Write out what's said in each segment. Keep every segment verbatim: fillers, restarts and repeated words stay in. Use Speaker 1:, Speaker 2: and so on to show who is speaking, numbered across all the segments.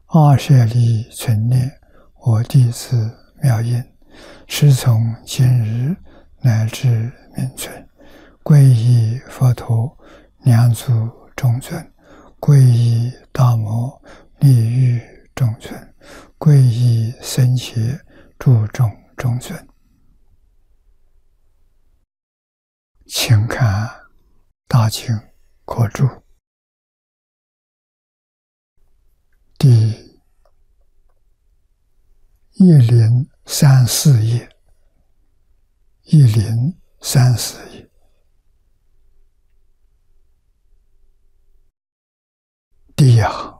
Speaker 1: 阿舍利存念，我弟子妙音，师从今日乃至明存，皈依佛陀，两足中尊；皈依大摩，利欲中尊；皈依僧伽，注重中尊。请看大经课注第一零三四页，一零三四页。第一行，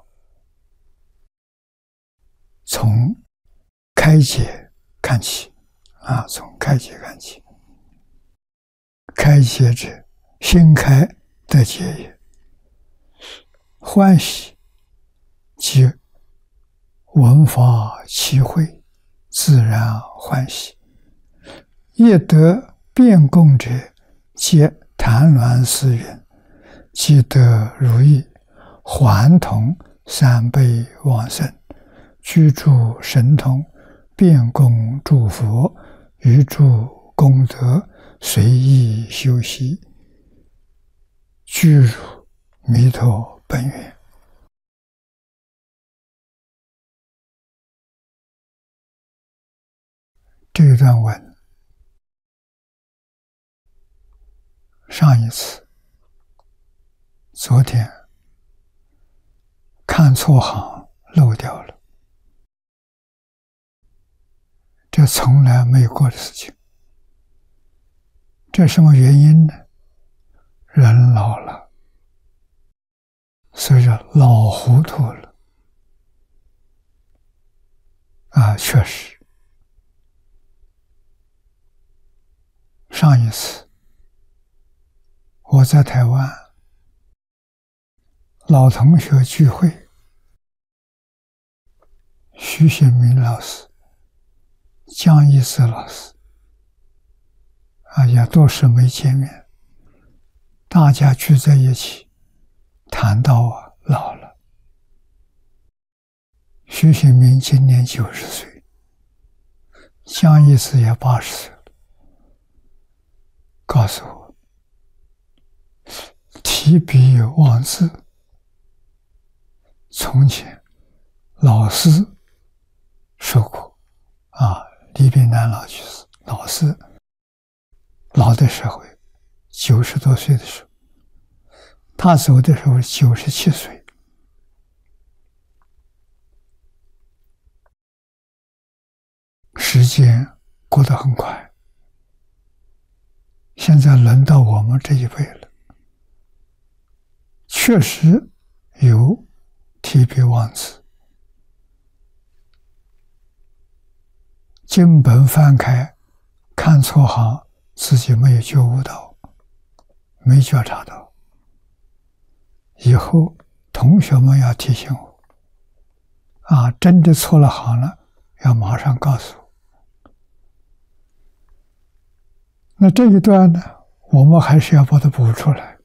Speaker 1: 从开解看起啊，从开解看起。开解者，心开得解也。欢喜，即闻法起慧，自然欢喜。业得变供者，皆谈鸾思云，既得如意，还同三辈往生，居住神通，变供诸佛，于诸功德，随意修习，具入弥陀本愿。这一段文，上一次昨天看错行漏掉了，这从来没有过的事情。这什么原因呢？人老了，所以说老糊涂了啊！确实，上一次我在台湾老同学聚会，徐显明老师、江一思老师啊，也多时没见面，大家聚在一起谈到啊老了。徐显明今年九十岁，江一思也八十岁了，告诉我提笔忘字，从前老师说过啊，李炳南老居士老师老的时候，九十多岁的时候，他走的时候九十七岁。时间过得很快，现在轮到我们这一辈了。确实有提笔忘字，经本翻开，看错行，自己没有觉悟到，没觉察到。以后同学们要提醒我啊，真的错了行了，要马上告诉我。那这一段呢，我们还是要把它补出来。